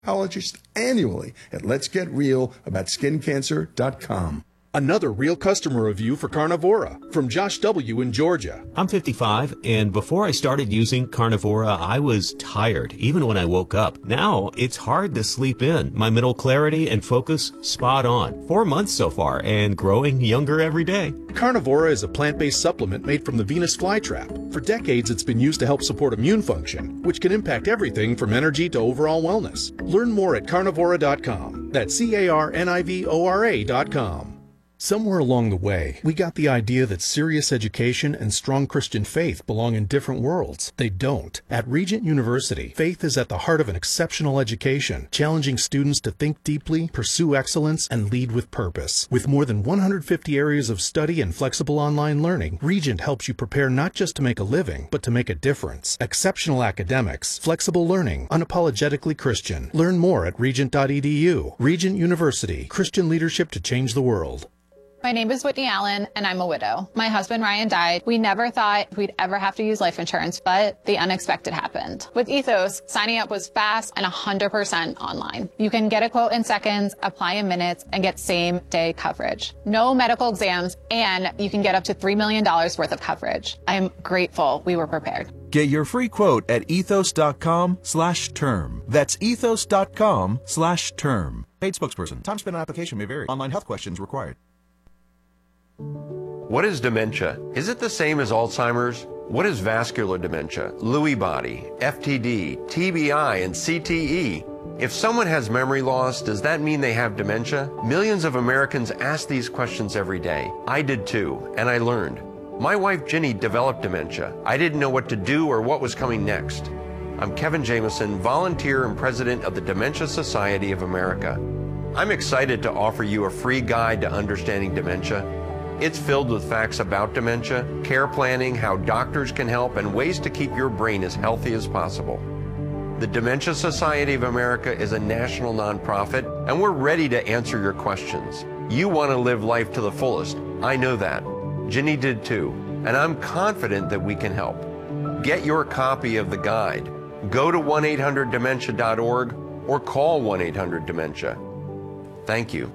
annually at letsgetreal.skincancer.com. Another real customer review for Carnivora from Josh W. in Georgia. I'm 55, and before I started using Carnivora, I was tired, even when I woke up. Now, it's hard to sleep in. My mental clarity and focus, spot on. 4 months so far, and growing younger every day. Carnivora is a plant-based supplement made from the Venus flytrap. For decades, it's been used to help support immune function, which can impact everything from energy to overall wellness. Learn more at carnivora.com. That's CARNIVORA.com. Somewhere along the way, we got the idea that serious education and strong Christian faith belong in different worlds. They don't. At Regent University, faith is at the heart of an exceptional education, challenging students to think deeply, pursue excellence, and lead with purpose. With more than 150 areas of study and flexible online learning, Regent helps you prepare not just to make a living, but to make a difference. Exceptional academics, flexible learning, unapologetically Christian. Learn more at regent.edu. Regent University, Christian leadership to change the world. My name is Whitney Allen, and I'm a widow. My husband, Ryan, died. We never thought we'd ever have to use life insurance, but the unexpected happened. With Ethos, signing up was fast and 100% online. You can get a quote in seconds, apply in minutes, and get same-day coverage. No medical exams, and you can get up to $3 million worth of coverage. I am grateful we were prepared. Get your free quote at ethos.com/term. That's ethos.com/term. Paid spokesperson. Time spent on application may vary. Online health questions required. What is dementia? Is it the same as Alzheimer's? What is vascular dementia, Lewy body, FTD, TBI, and CTE? If someone has memory loss, does that mean they have dementia? Millions of Americans ask these questions every day. I did too, and I learned. My wife Ginny developed dementia. I didn't know what to do or what was coming next. I'm Kevin Jameson, volunteer and president of the Dementia Society of America. I'm excited to offer you a free guide to understanding dementia. It's filled with facts about dementia, care planning, how doctors can help, and ways to keep your brain as healthy as possible. The Dementia Society of America is a national nonprofit, and we're ready to answer your questions. You want to live life to the fullest. I know that. Ginny did too, and I'm confident that we can help. Get your copy of the guide. Go to 1-800-DEMENTIA.org or call 1-800-DEMENTIA. Thank you.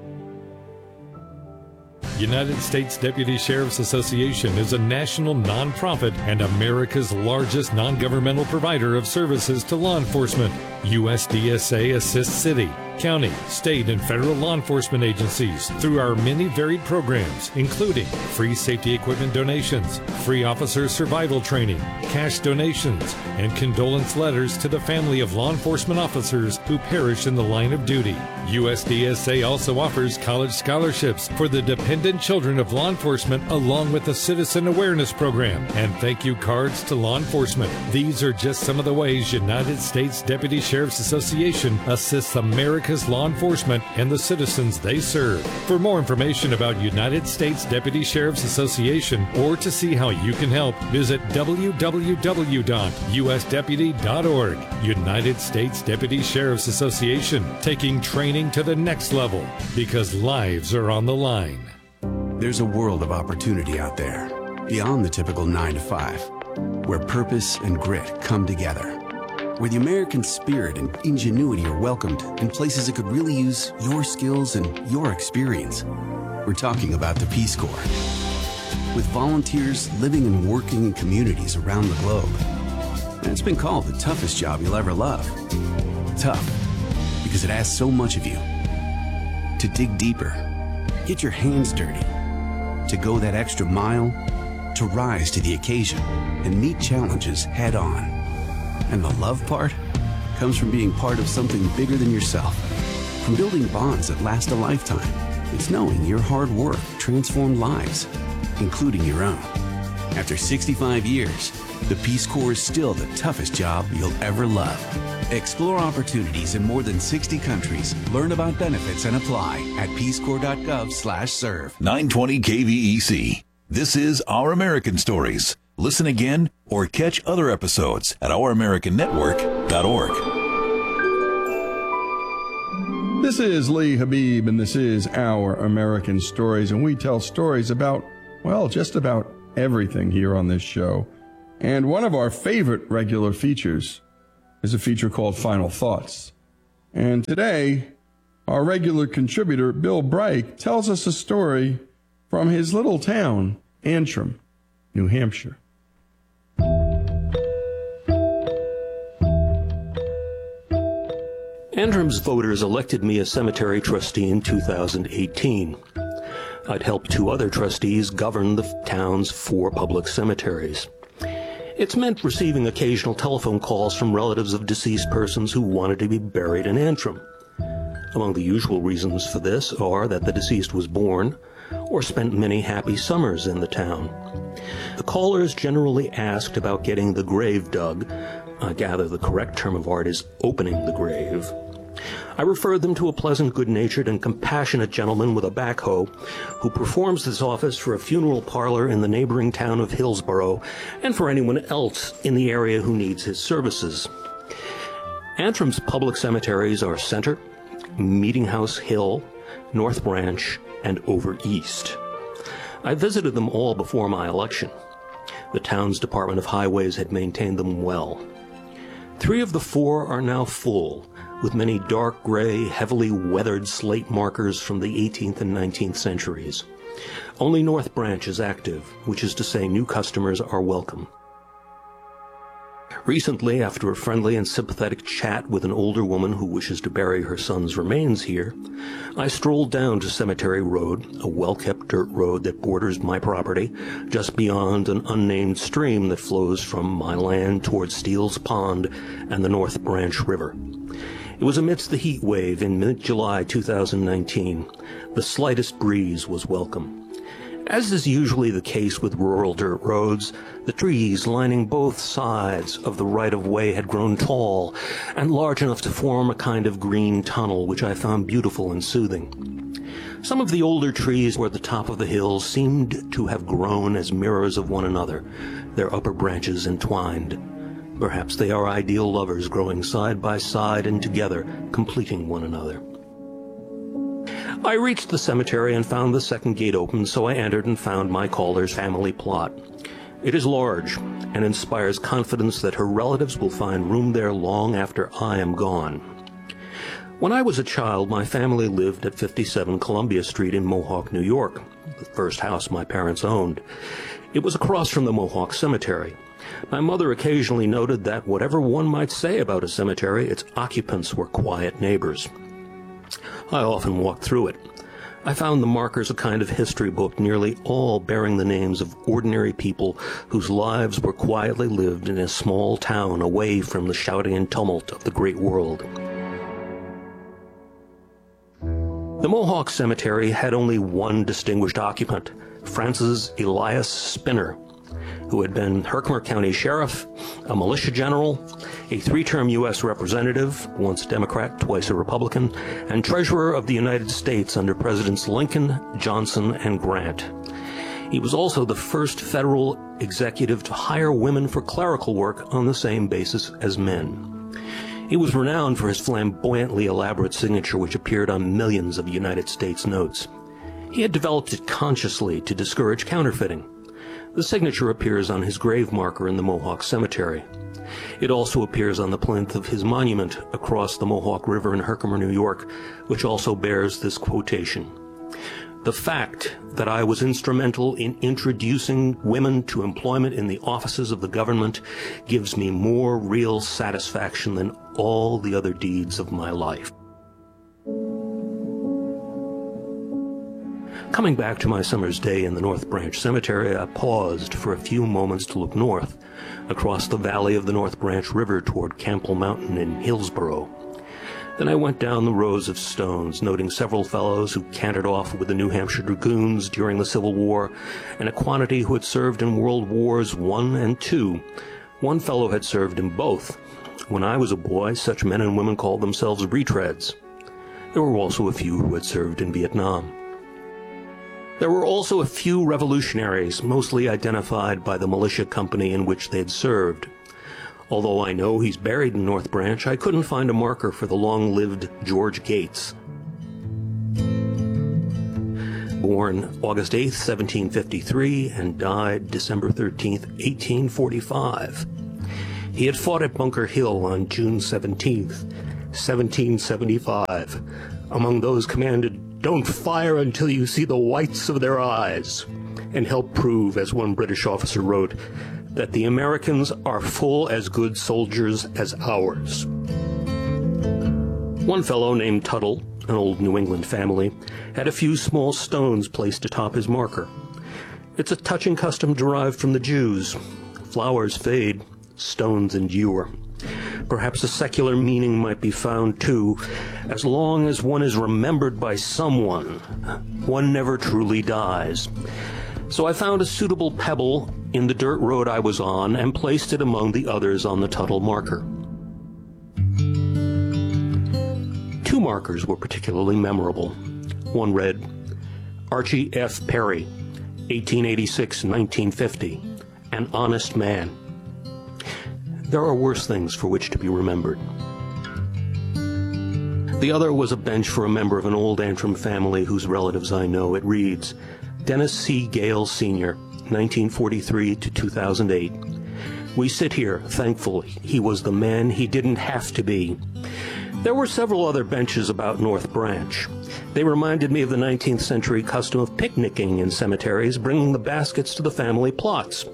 United States Deputy Sheriff's Association is a national nonprofit and America's largest non-governmental provider of services to law enforcement. USDSA assists city, county, state, and federal law enforcement agencies through our many varied programs, including free safety equipment donations, free officer survival training, cash donations, and condolence letters to the family of law enforcement officers who perish in the line of duty. USDSA also offers college scholarships for the dependent children of law enforcement, along with a citizen awareness program and thank you cards to law enforcement. These are just some of the ways United States Deputy Sheriff's Association assists America's law enforcement and the citizens they serve. For more information about United States Deputy Sheriff's Association or to see how you can help, visit www.usdeputy.org. United States Deputy Sheriff's Association, taking training to the next level because lives are on the line. There's a world of opportunity out there beyond the typical 9 to 5, where purpose and grit come together, where the American spirit and ingenuity are welcomed in places that could really use your skills and your experience. We're talking about the Peace Corps. With volunteers living and working in communities around the globe. And it's been called the toughest job you'll ever love. Tough, because it asks so much of you. To dig deeper, get your hands dirty, to go that extra mile, to rise to the occasion and meet challenges head on. And the love part comes from being part of something bigger than yourself, from building bonds that last a lifetime. It's knowing your hard work transformed lives, including your own. After 65 years, the Peace Corps is still the toughest job you'll ever love. Explore opportunities in more than 60 countries. Learn about benefits and apply at peacecorps.gov/serve. 920 KVEC. This is Our American Stories. Listen again or catch other episodes at OurAmericanNetwork.org. This is Lee Habib, and this is Our American Stories, and we tell stories about, well, just about everything here on this show. And one of our favorite regular features is a feature called Final Thoughts. And today, our regular contributor, Bill Bright, tells us a story from his little town, Antrim, New Hampshire. Antrim's voters elected me as cemetery trustee in 2018. I'd helped 2 other trustees govern the town's 4 public cemeteries. It's meant receiving occasional telephone calls from relatives of deceased persons who wanted to be buried in Antrim. Among the usual reasons for this are that the deceased was born or spent many happy summers in the town. The callers generally asked about getting the grave dug. I gather the correct term of art is opening the grave. I referred them to a pleasant, good-natured, and compassionate gentleman with a backhoe who performs this office for a funeral parlor in the neighboring town of Hillsborough and for anyone else in the area who needs his services. Antrim's public cemeteries are Center, Meeting House Hill, North Branch, and Over East. I visited them all before my election. The town's Department of Highways had maintained them well. 3 of the 4 are now full, with many dark gray, heavily weathered slate markers from the 18th and 19th centuries. Only North Branch is active, which is to say new customers are welcome. Recently, after a friendly and sympathetic chat with an older woman who wishes to bury her son's remains here, I strolled down to Cemetery Road, a well-kept dirt road that borders my property, just beyond an unnamed stream that flows from my land towards Steele's Pond and the North Branch River. It was amidst the heat wave in mid-July 2019. The slightest breeze was welcome. As is usually the case with rural dirt roads, the trees lining both sides of the right-of-way had grown tall and large enough to form a kind of green tunnel, which I found beautiful and soothing. Some of the older trees toward the top of the hill seemed to have grown as mirrors of one another, their upper branches entwined. Perhaps they are ideal lovers growing side by side and together, completing one another. I reached the cemetery and found the second gate open, so I entered and found my caller's family plot. It is large and inspires confidence that her relatives will find room there long after I am gone. When I was a child, my family lived at 57 Columbia Street in Mohawk, New York, the first house my parents owned. It was across from the Mohawk Cemetery. My mother occasionally noted that whatever one might say about a cemetery, its occupants were quiet neighbors. I often walked through it. I found the markers a kind of history book, nearly all bearing the names of ordinary people whose lives were quietly lived in a small town away from the shouting and tumult of the great world. The Mohawk Cemetery had only one distinguished occupant, Francis Elias Spinner, who had been Herkimer County Sheriff, a militia general, a 3-term U.S. representative, once Democrat, twice a Republican, and Treasurer of the United States under Presidents Lincoln, Johnson, and Grant. He was also the first federal executive to hire women for clerical work on the same basis as men. He was renowned for his flamboyantly elaborate signature, which appeared on millions of United States notes. He had developed it consciously to discourage counterfeiting. The signature appears on his grave marker in the Mohawk Cemetery. It also appears on the plinth of his monument across the Mohawk River in Herkimer, New York, which also bears this quotation. The fact that I was instrumental in introducing women to employment in the offices of the government gives me more real satisfaction than all the other deeds of my life. Coming back to my summer's day in the North Branch Cemetery, I paused for a few moments to look north, across the valley of the North Branch River toward Campbell Mountain in Hillsborough. Then I went down the rows of stones, noting several fellows who cantered off with the New Hampshire Dragoons during the Civil War, and a quantity who had served in World Wars I and II. One fellow had served in both. When I was a boy, such men and women called themselves retreads. There were also a few who had served in Vietnam. There were also a few revolutionaries, mostly identified by the militia company in which they had served. Although I know he's buried in North Branch, I couldn't find a marker for the long-lived George Gates. Born August 8, 1753, and died December 13, 1845. He had fought at Bunker Hill on June 17, 1775. Among those commanded, "Don't fire until you see the whites of their eyes," and helped prove, as one British officer wrote, that the Americans are full as good soldiers as ours. One fellow named Tuttle, an old New England family, had a few small stones placed atop his marker. It's a touching custom derived from the Jews. Flowers fade, stones endure. Perhaps a secular meaning might be found, too. As long as one is remembered by someone, one never truly dies. So I found a suitable pebble in the dirt road I was on and placed it among the others on the Tuttle marker. Two markers were particularly memorable. One read, Archie F. Perry, 1886-1950, an honest man. There are worse things for which to be remembered. The other was a bench for a member of an old Antrim family whose relatives I know. It reads, Dennis C. Gale, Sr., 1943 to 2008. We sit here, thankful he was the man he didn't have to be. There were several other benches about North Branch. They reminded me of the 19th century custom of picnicking in cemeteries, bringing the baskets to the family plots.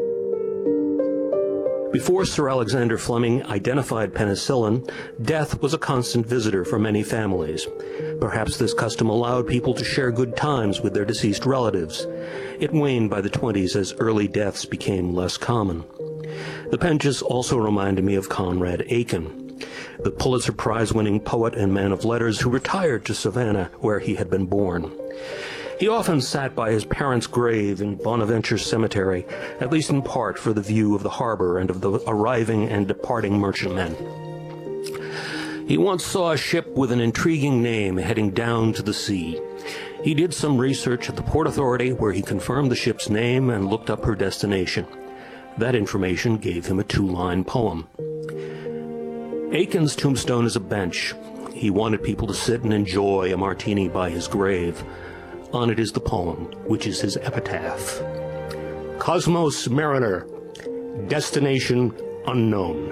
Before Sir Alexander Fleming identified penicillin, death was a constant visitor for many families. Perhaps this custom allowed people to share good times with their deceased relatives. It waned by the 20s as early deaths became less common. The benches also reminded me of Conrad Aiken, the Pulitzer Prize-winning poet and man of letters who retired to Savannah, where he had been born. He often sat by his parents' grave in Bonaventure Cemetery, at least in part for the view of the harbor and of the arriving and departing merchantmen. He once saw a ship with an intriguing name heading down to the sea. He did some research at the Port Authority, where he confirmed the ship's name and looked up her destination. That information gave him a 2-line poem. Aiken's tombstone is a bench. He wanted people to sit and enjoy a martini by his grave. On it is the poem, which is his epitaph. Cosmos Mariner, destination unknown.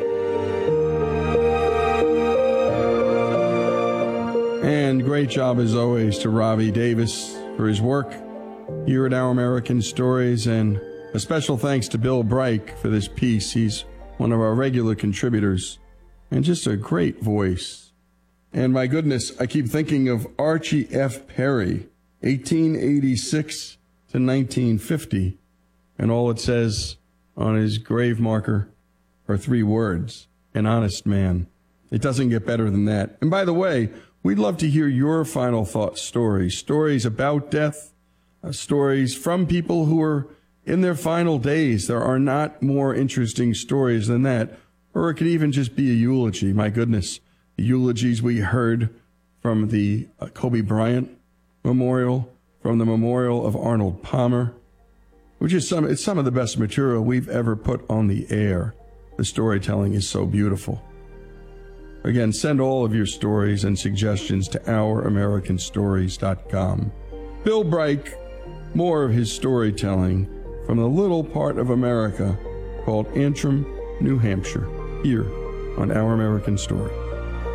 And great job, as always, to Ravi Davis for his work here at Our American Stories, and a special thanks to Bill Brike for this piece. He's one of our regular contributors, and just a great voice. And my goodness, I keep thinking of Archie F. Perry, 1886 to 1950, and all it says on his grave marker are 3 words, an honest man. It doesn't get better than that. And by the way, we'd love to hear your final thoughts, stories about death, stories from people who are in their final days. There are not more interesting stories than that. Or it could even just be a eulogy. My goodness, the eulogies we heard from the Kobe Bryant Memorial, from the memorial of Arnold Palmer, which is some of the best material we've ever put on the air. The storytelling is so beautiful. Again, send all of your stories and suggestions to ouramericanstories.com. Bill Brike, more of his storytelling from the little part of America called Antrim, New Hampshire, here on Our American Stories.